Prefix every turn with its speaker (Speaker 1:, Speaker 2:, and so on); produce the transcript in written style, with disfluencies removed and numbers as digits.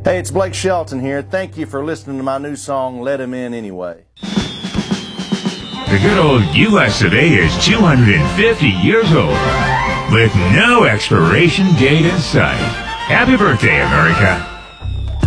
Speaker 1: Hey, it's Blake Shelton here. Thank you for listening to my new song, Let 'Em In Anyway.
Speaker 2: The good old U.S. of A. is 250 years old, with no expiration date in sight. Happy birthday, America.